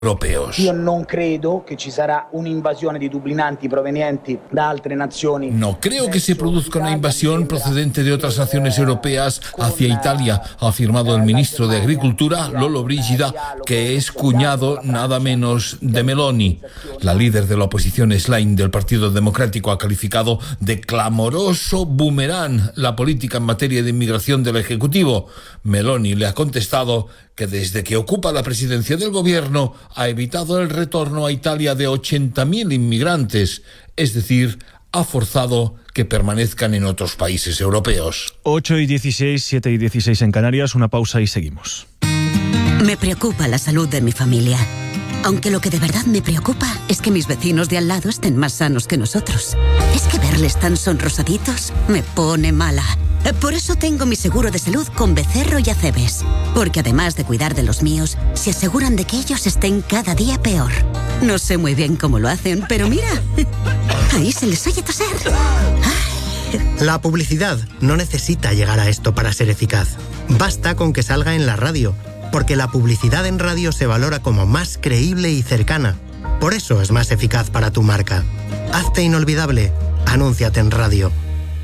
europeos. Io non credo che ci sarà un'invasione di dublinanti provenienti da altre nazioni. No creo que se produzca una invasión procedente de otras naciones europeas hacia Italia, ha afirmado el ministro de Agricultura, Lollo Brigida, que es cuñado nada menos de Meloni. La líder de la oposición Schlein del Partido Democrático ha calificado de clamoroso boomerang la política en materia de inmigración del Ejecutivo. Meloni le ha contestado que desde que ocupa la presidencia del gobierno ha evitado el retorno a Italia de 80.000 inmigrantes, es decir, ha forzado que permanezcan en otros países europeos. 8:16, 7:16 en Canarias, una pausa y seguimos. Me preocupa la salud de mi familia. Aunque lo que de verdad me preocupa es que mis vecinos de al lado estén más sanos que nosotros. Es que verles tan sonrosaditos me pone mala. Por eso tengo mi seguro de salud con Becerro y Acebes. Porque además de cuidar de los míos, se aseguran de que ellos estén cada día peor. No sé muy bien cómo lo hacen, pero mira, ahí se les oye toser. La publicidad no necesita llegar a esto para ser eficaz. Basta con que salga en la radio, porque la publicidad en radio se valora como más creíble y cercana. Por eso es más eficaz para tu marca. Hazte inolvidable. Anúnciate en radio.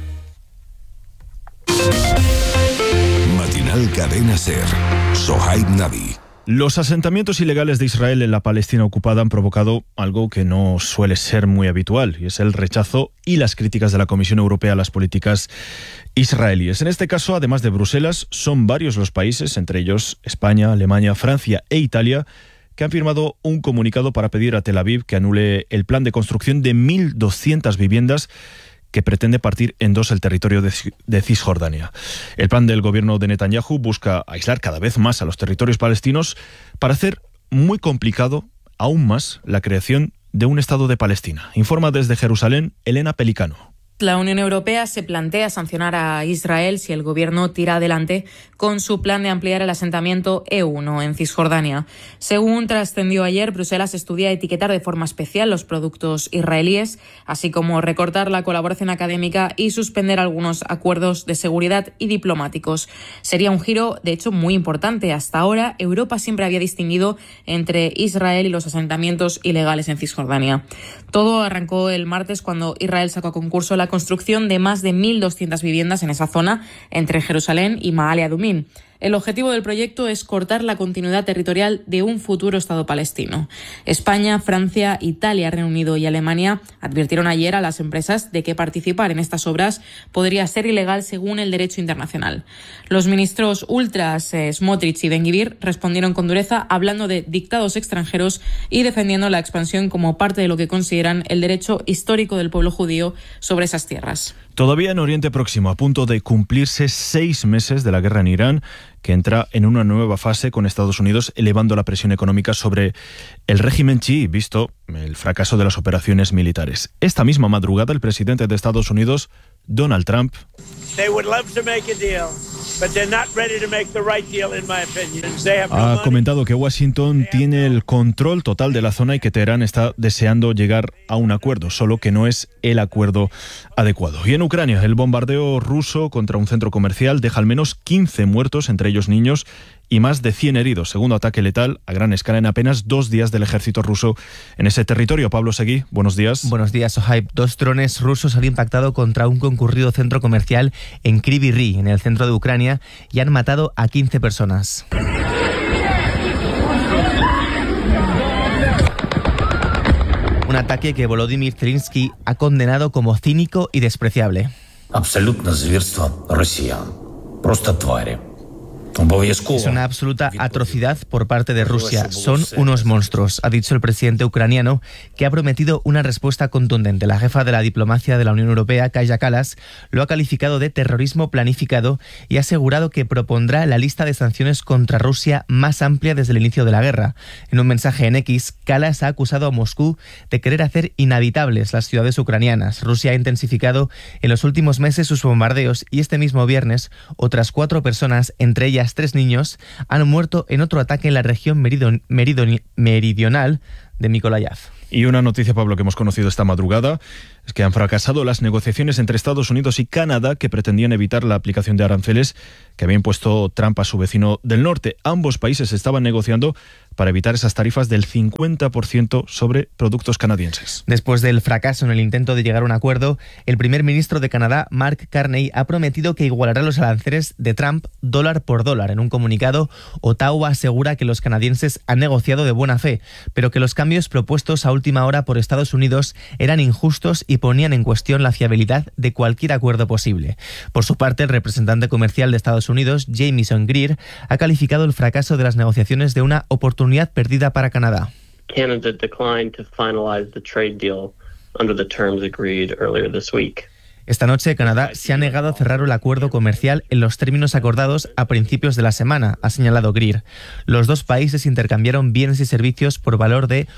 Matinal Cadena Ser. Sohaib Navi. Los asentamientos ilegales de Israel en la Palestina ocupada han provocado algo que no suele ser muy habitual, y es el rechazo y las críticas de la Comisión Europea a las políticas israelíes. En este caso, además de Bruselas, son varios los países, entre ellos España, Alemania, Francia e Italia, que han firmado un comunicado para pedir a Tel Aviv que anule el plan de construcción de 1.200 viviendas que pretende partir en dos el territorio de Cisjordania. El plan del gobierno de Netanyahu busca aislar cada vez más a los territorios palestinos para hacer muy complicado aún más la creación de un Estado de Palestina. Informa desde Jerusalén Elena Pelicano. La Unión Europea se plantea sancionar a Israel si el gobierno tira adelante con su plan de ampliar el asentamiento E1 en Cisjordania. Según trascendió ayer, Bruselas estudia etiquetar de forma especial los productos israelíes, así como recortar la colaboración académica y suspender algunos acuerdos de seguridad y diplomáticos. Sería un giro, de hecho, muy importante. Hasta ahora, Europa siempre había distinguido entre Israel y los asentamientos ilegales en Cisjordania. Todo arrancó el martes cuando Israel sacó a concurso la construcción de más de 1.200 viviendas en esa zona entre Jerusalén y Maale Adumim. El objetivo del proyecto es cortar la continuidad territorial de un futuro Estado palestino. España, Francia, Italia, Reino Unido y Alemania advirtieron ayer a las empresas de que participar en estas obras podría ser ilegal según el derecho internacional. Los ministros ultras Smotrich y Ben-Gvir respondieron con dureza hablando de dictados extranjeros y defendiendo la expansión como parte de lo que consideran el derecho histórico del pueblo judío sobre esas tierras. Todavía en Oriente Próximo, a punto de cumplirse 6 meses de la guerra en Irán, que entra en una nueva fase con Estados Unidos elevando la presión económica sobre el régimen chií, visto el fracaso de las operaciones militares. Esta misma madrugada, el presidente de Estados Unidos, Donald Trump, ha comentado que Washington tiene el control total de la zona y que Teherán está deseando llegar a un acuerdo, solo que no es el acuerdo adecuado. Y en Ucrania, el bombardeo ruso contra un centro comercial deja al menos 15 muertos, entre ellos niños, y más de 100 heridos, segundo ataque letal a gran escala en apenas 2 días del ejército ruso en ese territorio. Pablo Seguí, buenos días. Buenos días, Sohaib. 2 drones rusos han impactado contra un concurrido centro comercial en Kryvyi Rih, en el centro de Ucrania, y han matado a 15 personas. Un ataque que Volodymyr Zelensky ha condenado como cínico y despreciable. Абсолютно звірство росіян. Просто тварі. Es una absoluta atrocidad por parte de Rusia. Son unos monstruos, ha dicho el presidente ucraniano, que ha prometido una respuesta contundente. La jefa de la diplomacia de la Unión Europea, Kaja Kallas, lo ha calificado de terrorismo planificado y ha asegurado que propondrá la lista de sanciones contra Rusia más amplia desde el inicio de la guerra. En un mensaje en X, Kallas ha acusado a Moscú de querer hacer inhabitables las ciudades ucranianas. Rusia ha intensificado en los últimos meses sus bombardeos y este mismo viernes otras 4 personas, entre ellas 3 niños, han muerto en otro ataque en la región meridional de Mykolaiv. Y una noticia, Pablo, que hemos conocido esta madrugada. es que han fracasado las negociaciones entre Estados Unidos y Canadá que pretendían evitar la aplicación de aranceles que había impuesto Trump a su vecino del norte. Ambos países estaban negociando para evitar esas tarifas del 50% sobre productos canadienses. Después del fracaso en el intento de llegar a un acuerdo, el primer ministro de Canadá, Mark Carney, ha prometido que igualará los aranceles de Trump dólar por dólar. En un comunicado, Ottawa asegura que los canadienses han negociado de buena fe, pero que los cambios propuestos a última hora por Estados Unidos eran injustos y ponían en cuestión la fiabilidad de cualquier acuerdo posible. Por su parte, el representante comercial de Estados Unidos, Jamieson Greer, ha calificado el fracaso de las negociaciones de una oportunidad perdida para Canadá. Canada declined to finalize the trade deal under the terms agreed earlier this week. Esta noche, Canadá se ha negado a cerrar el acuerdo comercial en los términos acordados a principios de la semana, ha señalado Greer. Los dos países intercambiaron bienes y servicios por valor de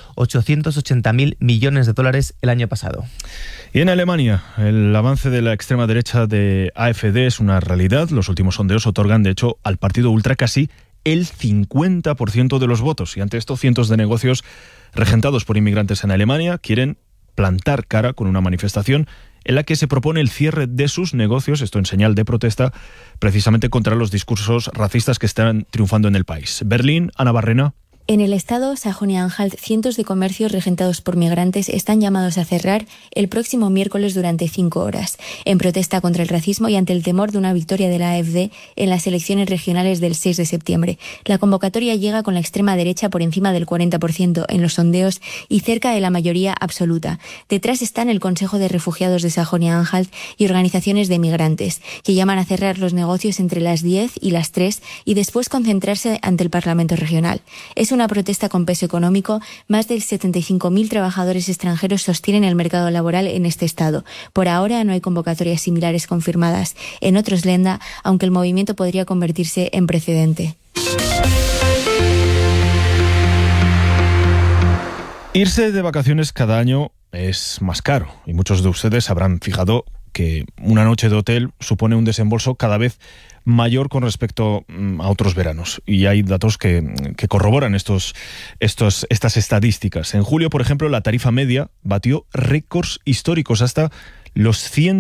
880.000 millones de dólares el año pasado. Y en Alemania, el avance de la extrema derecha de AfD es una realidad. Los últimos sondeos otorgan, de hecho, al partido ultra casi el 50% de los votos. Y ante esto, cientos de negocios regentados por inmigrantes en Alemania quieren plantar cara con una manifestación en la que se propone el cierre de sus negocios, esto en señal de protesta, precisamente contra los discursos racistas que están triunfando en el país. Berlín, Ana Barrena. En el estado Sajonia-Anhalt, cientos de comercios regentados por migrantes están llamados a cerrar el próximo miércoles durante 5 horas, en protesta contra el racismo y ante el temor de una victoria de la AfD en las elecciones regionales del 6 de septiembre. La convocatoria llega con la extrema derecha por encima del 40% en los sondeos y cerca de la mayoría absoluta. Detrás están el Consejo de Refugiados de Sajonia-Anhalt y organizaciones de migrantes, que llaman a cerrar los negocios entre las 10 y las 3 y después concentrarse ante el Parlamento regional. Es una protesta con peso económico. Más de 75.000 trabajadores extranjeros sostienen el mercado laboral en este estado. Por ahora no hay convocatorias similares confirmadas en otros Länder, aunque el movimiento podría convertirse en precedente. Irse de vacaciones cada año es más caro y muchos de ustedes habrán fijado que una noche de hotel supone un desembolso cada vez mayor con respecto a otros veranos. Y hay datos que corroboran estas estadísticas. En julio, por ejemplo, la tarifa media batió récords históricos. Hasta los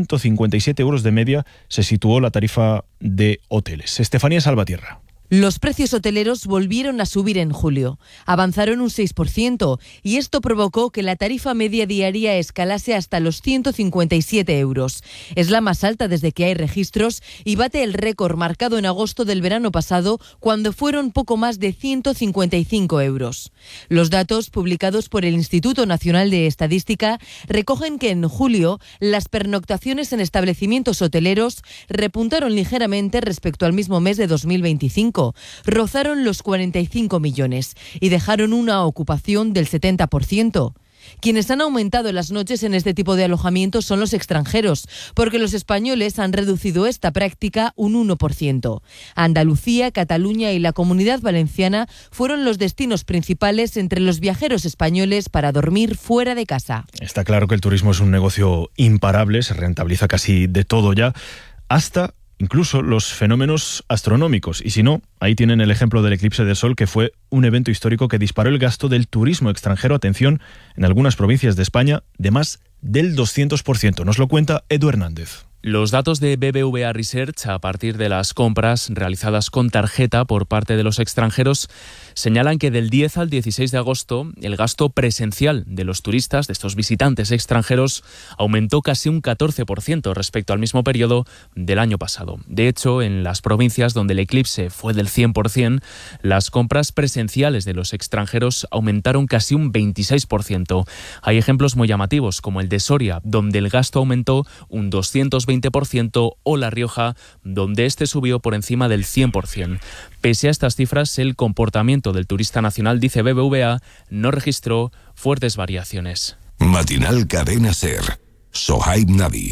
157 euros de media se situó la tarifa de hoteles. Estefanía Salvatierra. Los precios hoteleros volvieron a subir en julio. Avanzaron un 6% y esto provocó que la tarifa media diaria escalase hasta los 157 euros. Es la más alta desde que hay registros y bate el récord marcado en agosto del verano pasado, cuando fueron poco más de 155 euros. Los datos publicados por el Instituto Nacional de Estadística recogen que en julio las pernoctaciones en establecimientos hoteleros repuntaron ligeramente respecto al mismo mes de 2025. Rozaron los 45 millones y dejaron una ocupación del 70%. Quienes han aumentado las noches en este tipo de alojamientos son los extranjeros, porque los españoles han reducido esta práctica un 1%. Andalucía, Cataluña y la Comunidad Valenciana fueron los destinos principales entre los viajeros españoles para dormir fuera de casa. Está claro que el turismo es un negocio imparable, se rentabiliza casi de todo ya, hasta incluso los fenómenos astronómicos. Y si no, ahí tienen el ejemplo del eclipse de sol, que fue un evento histórico que disparó el gasto del turismo extranjero, atención, en algunas provincias de España, de más del 200%. Nos lo cuenta Edu Hernández. Los datos de BBVA Research, a partir de las compras realizadas con tarjeta por parte de los extranjeros, señalan que del 10 al 16 de agosto el gasto presencial de los turistas, de estos visitantes extranjeros, aumentó casi un 14% respecto al mismo periodo del año pasado. De hecho, en las provincias donde el eclipse fue del 100%, las compras presenciales de los extranjeros aumentaron casi un 26%. Hay ejemplos muy llamativos, como el de Soria, donde el gasto aumentó un 220%, o La Rioja, donde este subió por encima del 100%. Pese a estas cifras, el comportamiento del turista nacional, dice BBVA, no registró fuertes variaciones. Matinal Cadena SER. Sohaib Navi.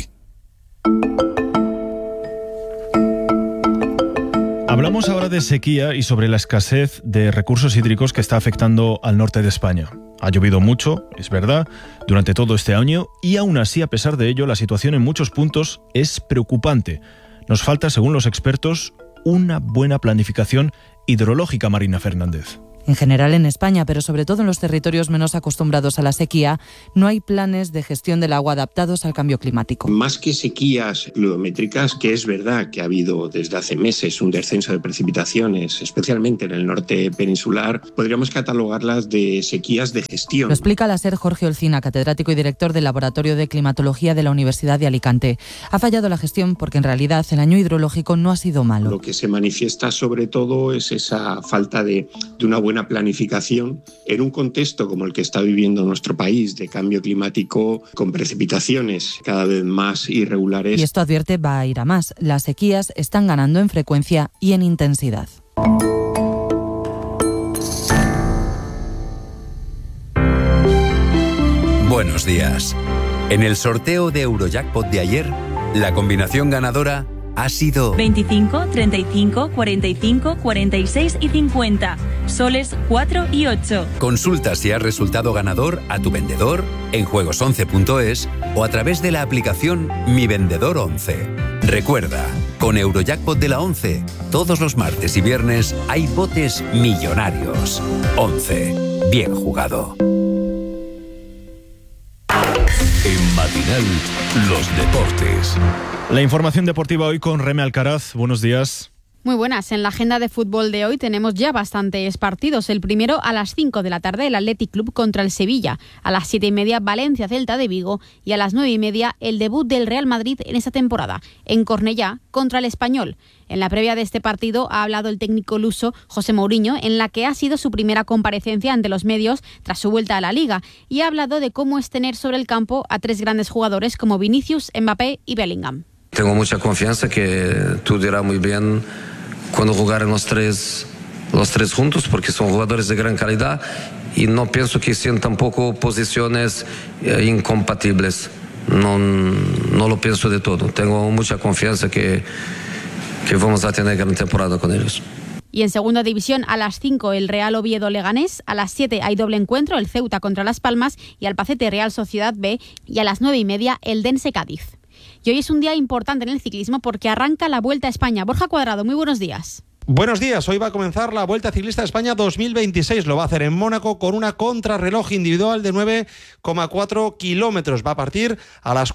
Hablamos ahora de sequía y sobre la escasez de recursos hídricos que está afectando al norte de España. Ha llovido mucho, es verdad, durante todo este año, y aún así, a pesar de ello, la situación en muchos puntos es preocupante. Nos falta, según los expertos, una buena planificación hidrológica, Marina Fernández. En general en España, pero sobre todo en los territorios menos acostumbrados a la sequía, no hay planes de gestión del agua adaptados al cambio climático. Más que sequías pluviométricas, que es verdad que ha habido desde hace meses un descenso de precipitaciones, especialmente en el norte peninsular, podríamos catalogarlas de sequías de gestión. Lo explica al SER Jorge Olcina, catedrático y director del Laboratorio de Climatología de la Universidad de Alicante. Ha fallado la gestión porque en realidad el año hidrológico no ha sido malo. Lo que se manifiesta sobre todo es esa falta de una buena planificación en un contexto como el que está viviendo nuestro país, de cambio climático con precipitaciones cada vez más irregulares. Y esto, advierte, va a ir a más. Las sequías están ganando en frecuencia y en intensidad. Buenos días. En el sorteo de Eurojackpot de ayer, la combinación ganadora ha sido 25, 35, 45, 46 y 50. Soles 4 y 8. Consulta si has resultado ganador a tu vendedor en juegos11.es o a través de la aplicación Mi Vendedor 11. Recuerda, con Eurojackpot de la 11, todos los martes y viernes hay botes millonarios. 11. Bien jugado. En Matinal, los deportes. La información deportiva hoy con Reme Alcaraz. Buenos días. Muy buenas. En la agenda de fútbol de hoy tenemos ya bastantes partidos. El primero a las 5 de la tarde, el Athletic Club contra el Sevilla. A las 7:30, Valencia Celta de Vigo. Y a las 9:30, el debut del Real Madrid en esta temporada, en Cornellá contra el Español. En la previa de este partido ha hablado el técnico luso José Mourinho, en la que ha sido su primera comparecencia ante los medios tras su vuelta a la Liga, y ha hablado de cómo es tener sobre el campo a tres grandes jugadores como Vinicius, Mbappé y Bellingham. Tengo mucha confianza que tú dirás muy bien cuando jugaran los tres juntos, porque son jugadores de gran calidad y no pienso que sean tampoco posiciones incompatibles. No lo pienso de todo. Tengo mucha confianza que vamos a tener gran temporada con ellos. Y en segunda división, a las 5 el Real Oviedo Leganés, a las 7 hay doble encuentro, el Ceuta contra Las Palmas y Albacete Real Sociedad B, y a las 9:30 el Dense Cádiz. Y hoy es un día importante en el ciclismo porque arranca la Vuelta a España. Borja Cuadrado, muy buenos días. Buenos días, hoy va a comenzar la Vuelta Ciclista a España 2026. Lo va a hacer en Mónaco con una contrarreloj individual de 9,4 kilómetros. Va a partir a las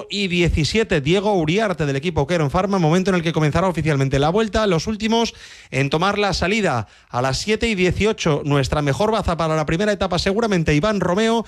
4:17. Diego Uriarte, del equipo Queron Pharma, momento en el que comenzará oficialmente la Vuelta. Los últimos en tomar la salida a las 7:18. Nuestra mejor baza para la primera etapa seguramente Iván Romeo.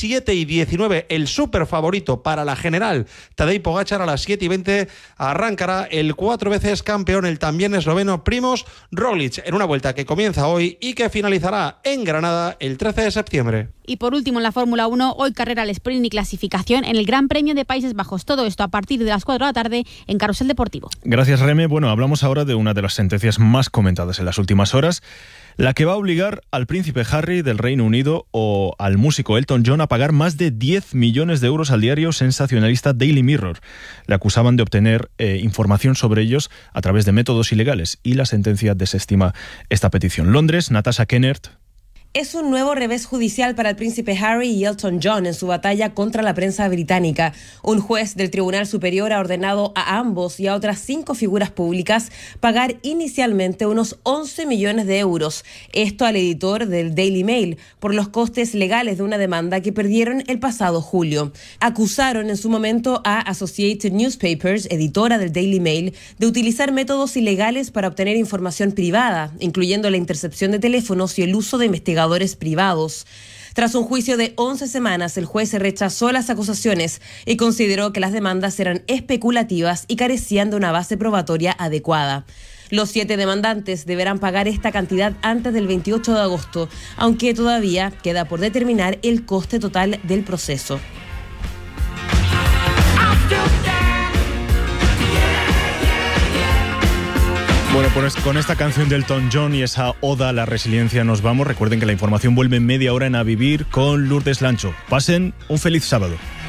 7:19 el súper favorito para la general Tadej Pogačar. A las 7:20 arrancará el 4 veces campeón, el también esloveno Primož Roglič, en una vuelta que comienza hoy y que finalizará en Granada el 13 de septiembre. Y por último, en la Fórmula 1, hoy carrera al sprint y clasificación en el Gran Premio de Países Bajos. Todo esto a partir de las 4 de la tarde en Carrusel Deportivo. Gracias, Reme. Bueno, hablamos ahora de una de las sentencias más comentadas en las últimas horas, la que va a obligar al príncipe Harry del Reino Unido o al músico Elton John a pagar más de 10 millones de euros al diario sensacionalista Daily Mirror. Le acusaban de obtener información sobre ellos a través de métodos ilegales y la sentencia desestima esta petición. Londres, Natasha Kennert. Es un nuevo revés judicial para el príncipe Harry y Elton John en su batalla contra la prensa británica. Un juez del Tribunal Superior ha ordenado a ambos y a otras 5 figuras públicas pagar inicialmente unos 11 millones de euros. Esto al editor del Daily Mail por los costes legales de una demanda que perdieron el pasado julio. Acusaron en su momento a Associated Newspapers, editora del Daily Mail, de utilizar métodos ilegales para obtener información privada, incluyendo la intercepción de teléfonos y el uso de investigadores privados. Tras un juicio de 11 semanas, el juez rechazó las acusaciones y consideró que las demandas eran especulativas y carecían de una base probatoria adecuada. Los 7 demandantes deberán pagar esta cantidad antes del 28 de agosto, aunque todavía queda por determinar el coste total del proceso. Bueno, pues con esta canción de Elton John y esa oda a la resiliencia nos vamos. Recuerden que la información vuelve en media hora en A Vivir con Lourdes Lancho. Pasen un feliz sábado.